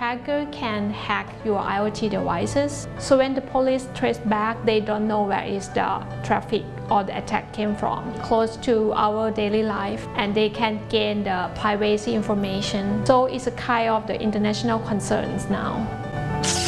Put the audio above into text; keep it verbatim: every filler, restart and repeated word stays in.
hacker can hack your IoT devices. So when the police trace back, they don't know where is the traffic or the attack came from, close to our daily life, and they can gain the privacy information. So it's a kind of the international concerns now.